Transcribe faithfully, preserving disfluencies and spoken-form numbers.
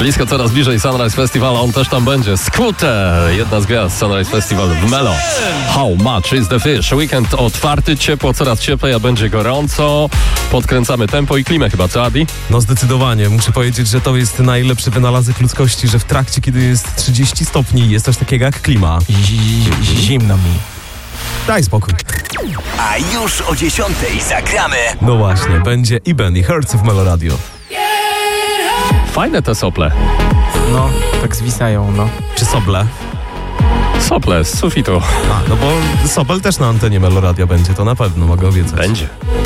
Blisko, coraz bliżej Sunrise Festival, on też tam będzie. Scooter, jedna z gwiazd Sunrise Festival w Melo. How much is the fish? Weekend otwarty, ciepło, coraz cieplej, a będzie gorąco. Podkręcamy tempo i klimę chyba, co Adi? No zdecydowanie. Muszę powiedzieć, że to jest najlepszy wynalazek ludzkości, że w trakcie, kiedy jest trzydzieści stopni, jest coś takiego jak klima. Zimno mi. Daj spokój. A już o dziesiątej zagramy. No właśnie, będzie i Benny Hertz w Melo Radio. Fajne te sople. No, tak zwisają, no. Czy Soble? Sople z sufitu. A, no bo Sobel też na antenie Melo Radio będzie, to na pewno mogę obiecać. Będzie.